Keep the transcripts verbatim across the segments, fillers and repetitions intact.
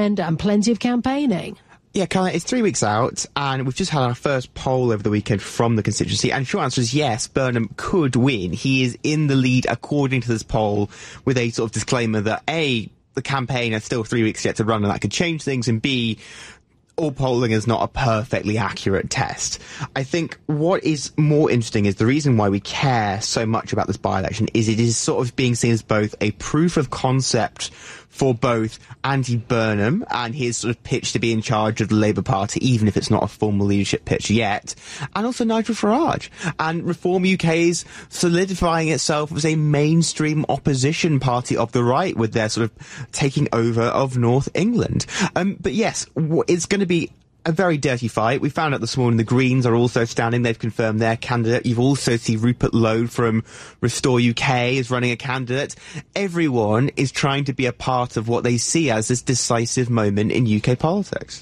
weekend and plenty of campaigning. Yeah, Caroline, it's three weeks out, and we've just had our first poll over the weekend from the constituency, and the short answer is yes, Burnham could win. He is in the lead according to this poll, with a sort of disclaimer that A, the campaign has still three weeks yet to run and that could change things, and B, all polling is not a perfectly accurate test. I think what is more interesting is the reason why we care so much about this by-election is it is sort of being seen as both a proof of concept for both Andy Burnham and his sort of pitch to be in charge of the Labour Party, even if it's not a formal leadership pitch yet, and also Nigel Farage and Reform U K's solidifying itself as a mainstream opposition party of the right with their sort of taking over of North England. Um, but yes, it's going to be a very dirty fight. We found out this morning the Greens are also standing. They've confirmed their candidate. You've also seen Rupert Lowe from Restore U K is running a candidate. Everyone is trying to be a part of what they see as this decisive moment in U K politics.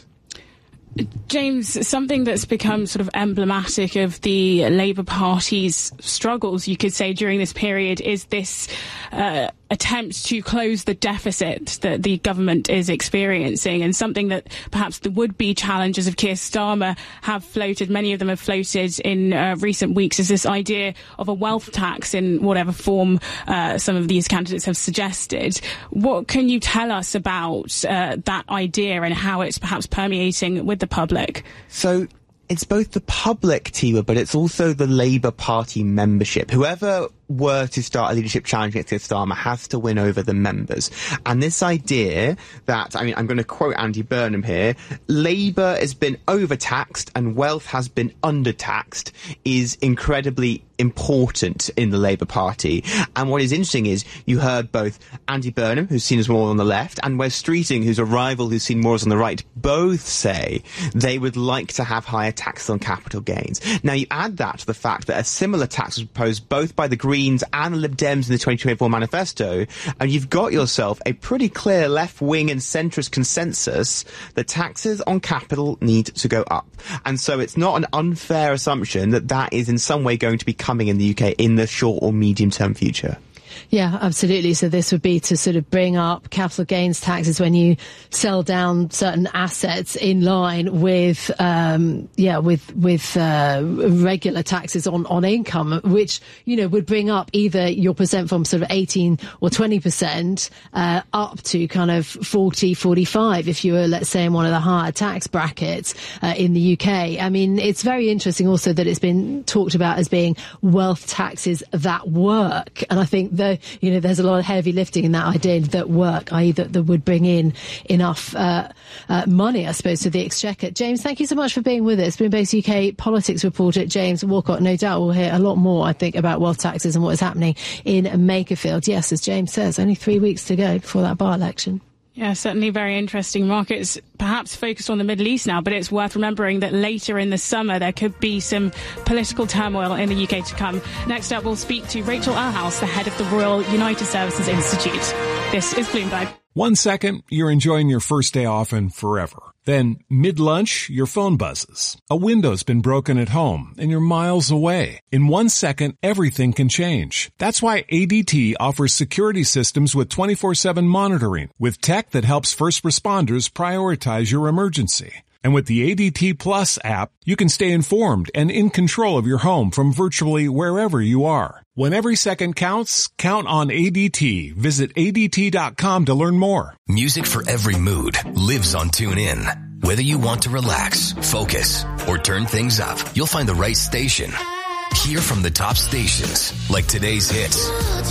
James, something that's become sort of emblematic of the Labour Party's struggles, you could say, during this period is this uh, attempt to close the deficit that the government is experiencing, and something that perhaps the would-be challengers of Keir Starmer have floated, many of them have floated in uh, recent weeks, is this idea of a wealth tax in whatever form uh, some of these candidates have suggested. What can you tell us about uh, that idea and how it's perhaps permeating with the public? So it's both the public, Tiwa, but it's also the Labour Party membership. Whoever were to start a leadership challenge against Keir Starmer has to win over the members. And this idea that, I mean, I'm going to quote Andy Burnham here, Labour has been overtaxed and wealth has been undertaxed is incredibly important in the Labour Party. And what is interesting is you heard both Andy Burnham, who's seen as more on the left, and Wes Streeting, who's a rival who's seen more as on the right, both say they would like to have higher taxes on capital gains. Now, you add that to the fact that a similar tax was proposed both by the Greens and the Lib Dems in the twenty twenty-four manifesto, and you've got yourself a pretty clear left-wing and centrist consensus that taxes on capital need to go up. And so it's not an unfair assumption that that is in some way going to be coming in the U K in the short or medium-term future. Yeah, absolutely. So this would be to sort of bring up capital gains taxes when you sell down certain assets in line with, um, yeah, with, with, uh, regular taxes on, on income, which, you know, would bring up either your percent from sort of eighteen or twenty percent, uh, up to kind of forty, forty-five if you were, let's say, in one of the higher tax brackets, uh, in the U K. I mean, it's very interesting also that it's been talked about as being wealth taxes that work. And I think that, you know, there's a lot of heavy lifting in that idea that work, that is that, that would bring in enough uh, uh, money, I suppose, to the Exchequer. James, thank you so much for being with us. Bloomberg U K politics reporter James Walcott. No doubt we'll hear a lot more, I think, about wealth taxes and what is happening in Makerfield. Yes, as James says, only three weeks to go before that by-election. Yeah, certainly very interesting. Markets perhaps focused on the Middle East now, but it's worth remembering that later in the summer there could be some political turmoil in the U K to come. Next up, we'll speak to Rachel Alhouse, the head of the Royal United Services Institute. This is Bloomberg. One second, you're enjoying your first day off and forever. Then, mid-lunch, your phone buzzes. A window's been broken at home, and you're miles away. In one second, everything can change. That's why A D T offers security systems with twenty-four seven monitoring, with tech that helps first responders prioritize your emergency. And with the A D T Plus app, you can stay informed and in control of your home from virtually wherever you are. When every second counts, count on A D T. Visit A D T dot com to learn more. Music for every mood lives on TuneIn. Whether you want to relax, focus, or turn things up, you'll find the right station. Hear from the top stations, like today's hits,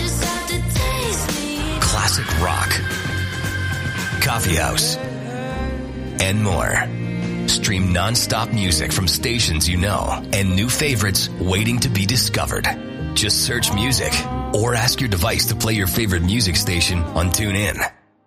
classic rock, coffee house, and more. Stream non-stop music from stations you know and new favorites waiting to be discovered. Just search music or ask your device to play your favorite music station on TuneIn.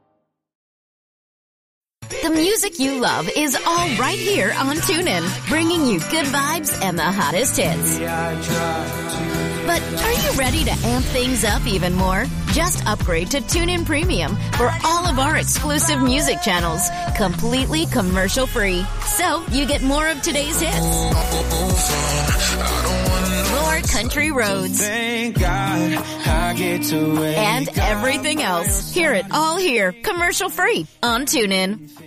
The music you love is all right here on TuneIn, bringing you good vibes and the hottest hits. But are you ready to amp things up even more? Just upgrade to TuneIn Premium for all of our exclusive music channels, completely commercial-free. So you get more of today's hits, more country roads, Thank God I get to and everything else. Hear it all here, commercial-free on TuneIn.